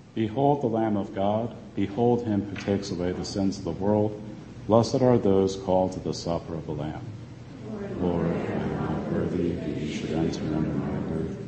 Behold the Lamb of God. Behold him who takes away the sins of the world. Blessed are those called to the supper of the Lamb. Lord, I am not worthy that you should enter under my roof,